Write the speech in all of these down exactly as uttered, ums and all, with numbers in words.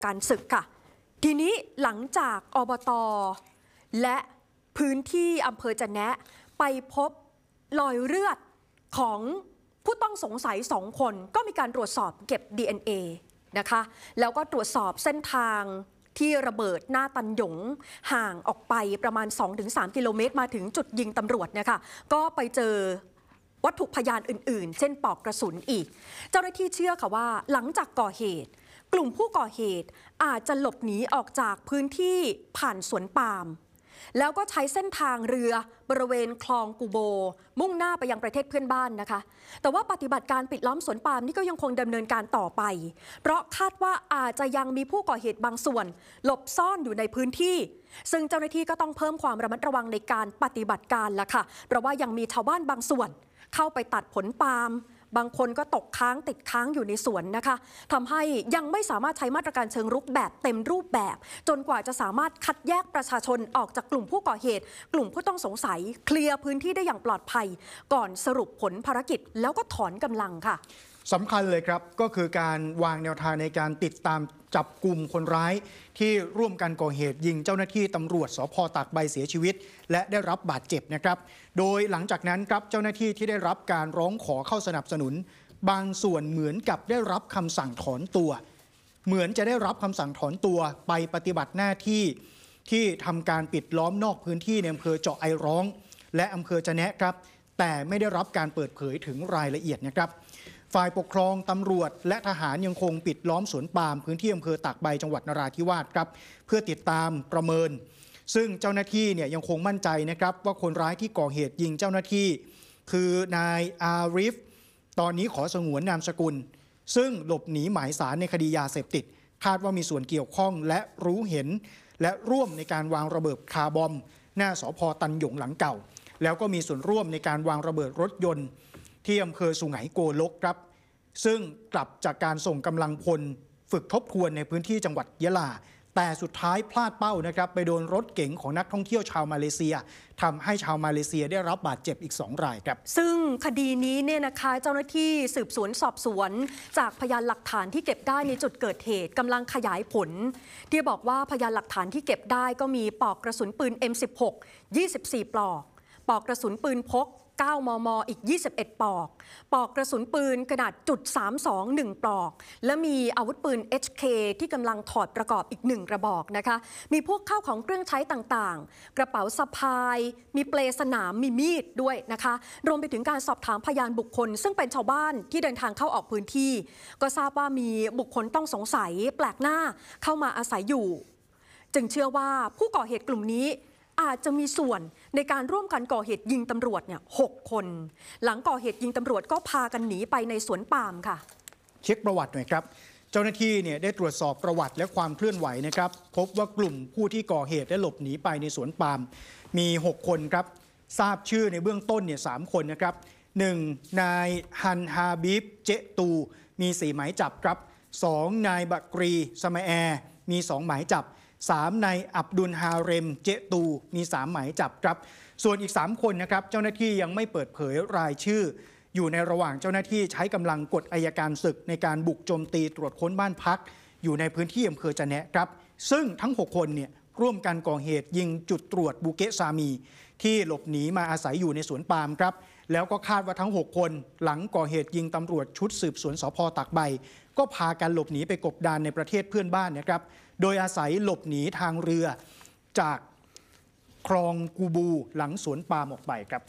การศึกค่ะทีนี้หลังจากอบต.และพื้นที่อำเภอจะแนะไปพบรอยเลือดของผู้ต้องสงสัยสองคนก็มีการตรวจสอบเก็บ ดี เอ็น เอ นะคะแล้วก็ตรวจสอบเส้นทางที่ระเบิดหน้าตันหยงห่างออกไปประมาณ สองถึงสาม กิโลเมตรมาถึงจุดยิงตำรวจเนี่ยค่ะก็ไปเจอวัตถุพยานอื่นๆเช่นปลอกกระสุนอีกเจ้าหน้าที่เชื่อค่ะว่าหลังจากก่อเหตุกลุ่มผู้ก่อเหตุอาจจะหลบหนีออกจากพื้นที่ผ่านสวนปาล์มแล้วก็ใช้เส้นทางเรือบริเวณคลองกูโบมุ่งหน้าไปยังประเทศเพื่อนบ้านนะคะแต่ว่าปฏิบัติการปิดล้อมสวนปาล์มนี่ก็ยังคงดำเนินการต่อไปเพราะคาดว่าอาจจะยังมีผู้ก่อเหตุบางส่วนหลบซ่อนอยู่ในพื้นที่ซึ่งเจ้าหน้าที่ก็ต้องเพิ่มความระมัดระวังในการปฏิบัติการละค่ะเพราะว่ายังมีชาวบ้านบางส่วนเข้าไปตัดผลปาล์มบางคนก็ตกค้างติดค้างอยู่ในสวนนะคะทำให้ยังไม่สามารถใช้มาตรการเชิงรุกแบบเต็มรูปแบบจนกว่าจะสามารถคัดแยกประชาชนออกจากกลุ่มผู้ก่อเหตุกลุ่มผู้ต้องสงสัยเคลียร์พื้นที่ได้อย่างปลอดภัยก่อนสรุปผลภารกิจแล้วก็ถอนกำลังค่ะสำคัญเลยครับก็คือการวางแนวทางในการติดตามจับกลุ่มคนร้ายที่ร่วมกันก่อเหตุยิงเจ้าหน้าที่ตำรวจสภ.ตากใบเสียชีวิตและได้รับบาดเจ็บนะครับโดยหลังจากนั้นครับเจ้าหน้าที่ที่ได้รับการร้องขอเข้าสนับสนุนบางส่วนเหมือนกับได้รับคำสั่งถอนตัวเหมือนจะได้รับคำสั่งถอนตัวไปปฏิบัติหน้าที่ที่ทำการปิดล้อมนอกพื้นที่ในอำเภอเจาะไอร้องและอำเภอจะแนะครับแต่ไม่ได้รับการเปิดเผยถึงรายละเอียดนะครับฝ่ายปกครองตำรวจและทหารยังคงปิดล้อมสวนปาล์มพื้นที่อำเภอตากใบจังหวัดนราธิวาสครับเพื่อติดตามประเมินซึ่งเจ้าหน้าที่เนี่ยยังคงมั่นใจนะครับว่าคนร้ายที่ก่อเหตุยิงเจ้าหน้าที่คือนายอาริฟตอนนี้ขอสงวนนามสกุลซึ่งหลบหนีหมายสารในคดียาเสพติดคาดว่ามีส่วนเกี่ยวข้องและรู้เห็นและร่วมในการวางระเบิดคาร์บอมหน้าสภ.ตันหยงหลังเก่าแล้วก็มีส่วนร่วมในการวางระเบิดรถยนต์ที่อำเภอสุไหงโกลกครับซึ่งกลับจากการส่งกำลังพลฝึกทบทวนในพื้นที่จังหวัดยะลาแต่สุดท้ายพลาดเป้านะครับไปโดนรถเก๋งของนักท่องเที่ยวชาวมาเลเซียทำให้ชาวมาเลเซียได้รับบาดเจ็บอีกสองรายครับซึ่งคดีนี้เนี่ยนะคะเจ้าหน้าที่สืบสวนสอบสวนจากพยานหลักฐานที่เก็บได้ในจุดเกิดเหตุกำลังขยายผลที่บอกว่าพยานหลักฐานที่เก็บได้ก็มีปลอกกระสุนปืน เอ็ม สิบหก ยี่สิบสี่ ปลอกปลอกกระสุนปืนพกเก้ามม.อีกยี่สิบเอ็ดปลอกปลอกกระสุนปืนขนาดจุดสามสอง หนึ่งปลอกและมีอาวุธปืน เอช เค ที่กำลังถอดประกอบอีกหนึ่งกระบอกนะคะมีพวกข้าวของเครื่องใช้ต่างๆกระเป๋าสะพายมีเปลสนามมีมีดด้วยนะคะรวมไปถึงการสอบถามพยานบุคคลซึ่งเป็นชาวบ้านที่เดินทางเข้าออกพื้นที่ก็ทราบว่ามีบุคคลต้องสงสัยแปลกหน้าเข้ามาอาศัยอยู่จึงเชื่อว่าผู้ก่อเหตุกลุ่มนี้อาจจะมีส่วนในการร่วมกันก่อเหตุยิงตำรวจเนี่ยหกคนหลังก่อเหตุยิงตำรวจก็พากันหนีไปในสวนปาล์มค่ะเช็คประวัติหน่อยครับเจ้าหน้าที่เนี่ยได้ตรวจสอบประวัติและความเคลื่อนไหวนะครับพบว่ากลุ่มผู้ที่ก่อเหตุได้หลบหนีไปในสวนปาล์มมีหกคนครับทราบชื่อในเบื้องต้นเนี่ยสามคนนะครับหนึ่งนายฮันฮาบิบเจตูมีสี่หมายจับครับสองนายบักรีสมาแอร์มีสองหมายจับสามนายอับดุลฮาเรมเจตูมีสามหมายจับครับส่วนอีกสามคนนะครับเจ้าหน้าที่ยังไม่เปิดเผยรายชื่ออยู่ในระหว่างเจ้าหน้าที่ใช้กำลังกดอัยการศึกในการบุกโจมตีตรวจค้นบ้านพักอยู่ในพื้นที่อำเภอจะแนะครับซึ่งทั้งหกคนเนี่ยร่วมกันก่อเหตุยิงจุดตรวจบูเกะซามีที่หลบหนีมาอาศัยอยู่ในสวนปาล์มครับแล้วก็คาดว่าทั้งหกคนหลังก่อเหตุยิงตำรวจชุดสืบสวนสภ.ตากใบก็พากันหลบหนีไปกบดานในประเทศเพื่อนบ้านนะครับโดยอาศัยหลบหนีทางเรือจากคลองกูบูหลังสวนปาล์มออกไปครับ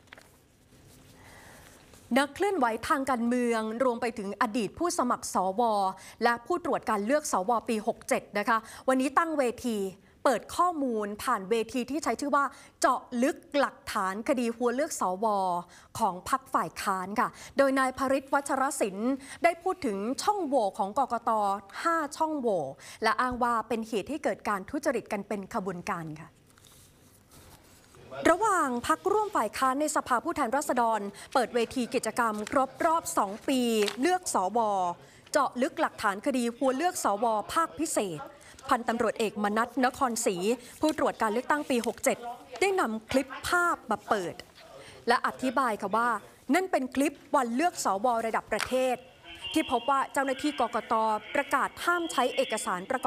นักเคลื่อนไหวทางการเมืองรวมไปถึงอดีตผู้สมัครสวและผู้ตรวจการเลือกสวปีหกสิบเจ็ดนะคะวันนี้ตั้งเวทีเปิดข้อมูลผ่านเวทีที่ใช้ชื่อว่าเจาะลึกหลักฐานคดีหัวเลือกสวของพรรคฝ่ายค้านค่ะโดยนายภริษฐ์วัชรศิลป์ได้พูดถึงช่องโหว่ของกกต.ห้าช่องโหว่และอ้างว่าเป็นเหตุให้เกิดการทุจริตกันเป็นขบวนการค่ะระหว่างพรรคร่วมฝ่ายค้านในสภาผู้แทนราษฎรเปิดเวทีกิจกรรมครบรอบสองปีเลือกสวเจาะลึกหลักฐานคดีหัวเลือกสวภาคพิเศษพันตำรวจเอกมนัสนครศรีผู้ตรวจการเลือกตั้งปีหกสิบเจ็ดได้นำคลิปภาพมาเปิดและอธิบายค่ะว่านั่นเป็นคลิปวันเลือกสวระดับประเทศที่พบว่าเจ้าหน้าที่กกตประกาศห้ามใช้เอกสารประกอบ